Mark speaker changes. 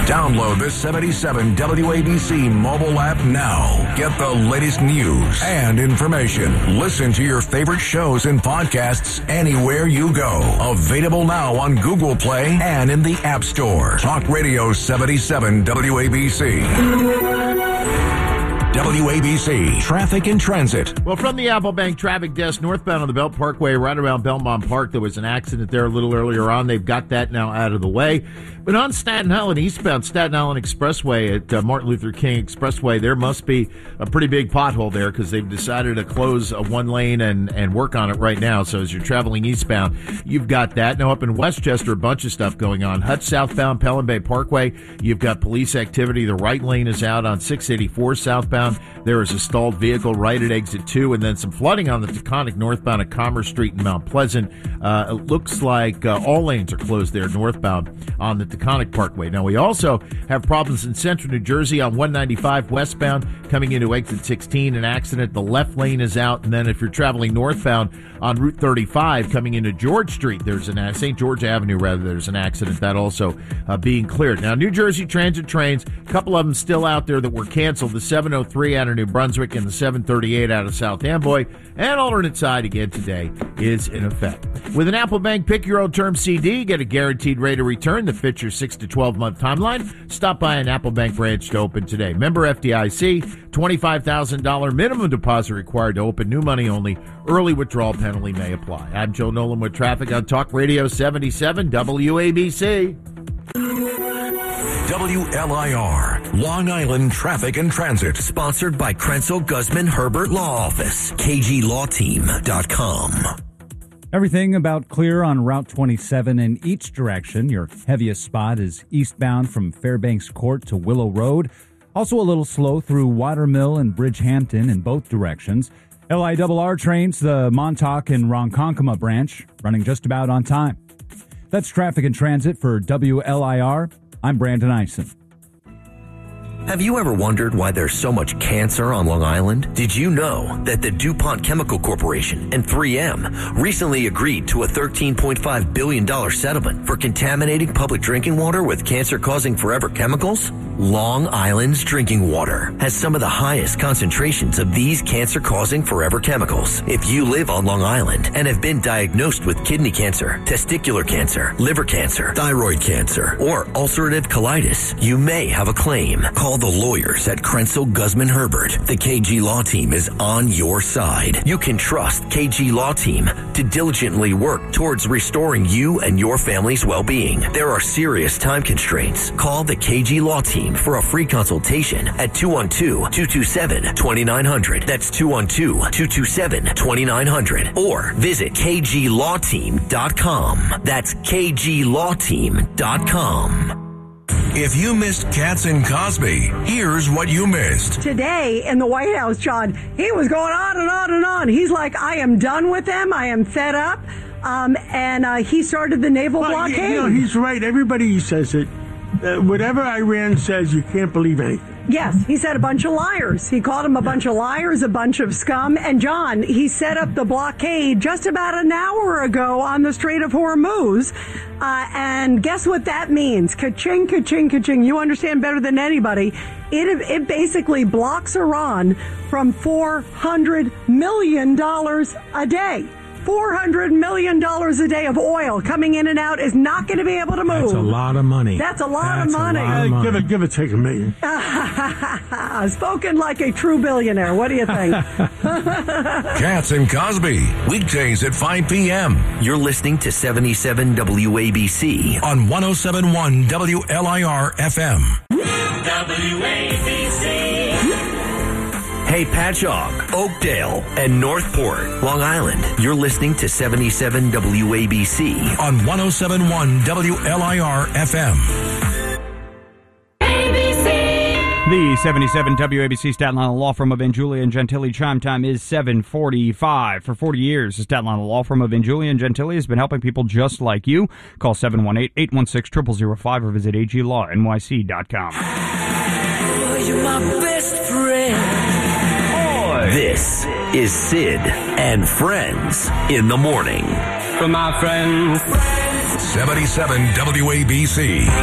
Speaker 1: Download the 77 WABC mobile app now. Get the latest news and information. Listen to your favorite shows and podcasts anywhere you go. Available now on Google Play and in the App Store. Talk Radio 77 WABC. WABC Traffic and Transit.
Speaker 2: Well, from the Apple Bank traffic desk, northbound on the Belt Parkway, right around Belmont Park, there was an accident there a little earlier on. They've got that now out of the way. But on Staten Island, eastbound Staten Island Expressway at Martin Luther King Expressway, there must be a pretty big pothole there because they've decided to close one lane and work on it right now. So as you're traveling eastbound, you've got that. Now up in Westchester, a bunch of stuff going on. Hutch southbound, Pelham Bay Parkway, you've got police activity. The right lane is out on 684 southbound. There is a stalled vehicle right at exit 2, and then some flooding on the Taconic northbound at Commerce Street in Mount Pleasant. It looks like all lanes are closed there northbound on the Taconic Parkway. Now, we also have problems in central New Jersey on 195 westbound coming into exit 16. An accident. The left lane is out, and then if you're traveling northbound on Route 35 coming into George Street, there's an St. George Avenue, rather, there's an accident. That also being cleared. Now, New Jersey Transit trains, a couple of them still out there that were canceled. The 703 out of New Brunswick and the 738 out of South Amboy. And alternate side again today is in effect. With an Apple Bank Pick Your Own Term CD, get a guaranteed rate of return that fits your 6 to 12 month timeline. Stop by an Apple Bank branch to open today. Member FDIC, $25,000 minimum deposit required to open. New money only. Early withdrawal penalty may apply. I'm Joe Nolan with traffic on Talk Radio 77 WABC.
Speaker 1: WLIR, Long Island Traffic and Transit.
Speaker 3: Sponsored by Krenzel Guzman Herbert Law Office. KGLawTeam.com.
Speaker 4: Everything about clear on Route 27 in each direction. Your heaviest spot is eastbound from Fairbanks Court to Willow Road. Also a little slow through Watermill and Bridgehampton in both directions. LIRR trains, the Montauk and Ronkonkoma branch, running just about on time. That's Traffic and Transit for WLIR. I'm Brandon Eisen.
Speaker 3: Have you ever wondered why there's so much cancer on Long Island? Did you know that the DuPont Chemical Corporation and 3M recently agreed to a $13.5 billion settlement for contaminating public drinking water with cancer-causing forever chemicals? Long Island's drinking water has some of the highest concentrations of these cancer-causing forever chemicals. If you live on Long Island and have been diagnosed with kidney cancer, testicular cancer, liver cancer, thyroid cancer, or ulcerative colitis, you may have a claim. Call the lawyers at Krenzel Guzman Herbert. The KG Law Team is on your side. You can trust KG Law Team to diligently work towards restoring you and your family's well-being. There are serious time constraints. Call the KG Law Team for a free consultation at 212-227-2900. That's 212-227-2900. Or visit KGLawTeam.com. That's KGLawTeam.com.
Speaker 1: If you missed Katz and Cosby, here's what you missed.
Speaker 5: Today in the White House, John, he was going on and on and on. He's like, I am done with them. I am fed up. And he started the naval blockade.
Speaker 6: You know, he's right. Everybody says it. Whatever Iran says, you can't believe anything.
Speaker 5: Yes, he said a bunch of liars. He called them a bunch of liars, a bunch of scum. And, John, he set up the blockade just about an hour ago on the Strait of Hormuz. And guess what that means? Ka-ching, ka-ching, ka-ching. You understand better than anybody. It basically blocks Iran from $400 million a day. $400 million a day of oil coming in and out is not going to be able to move.
Speaker 6: That's a lot of money.
Speaker 5: That's a lot of money.
Speaker 6: Give it, take $1 million.
Speaker 5: Spoken like a true billionaire. What do you think?
Speaker 1: Katz and Cosby, weekdays at 5 p.m.
Speaker 3: You're listening to 77 WABC
Speaker 1: on 107.1 WLIR FM.
Speaker 3: WABC. Hey, Patchogue, Oakdale, and Northport, Long Island. You're listening to 77 WABC
Speaker 1: on 107.1 WLIR FM.
Speaker 7: The 77 WABC Staten Island Law Firm of Julia and Gentili. Chime time is 7:45. For 40 years, the Staten Island Law Firm of Julia and Gentili has been helping people just like you. Call 718-816-0005 or visit aglawnyc.com.
Speaker 3: Oh, you're my best friend. This is Sid and Friends in the Morning.
Speaker 8: For my friends.
Speaker 1: 77 WABC.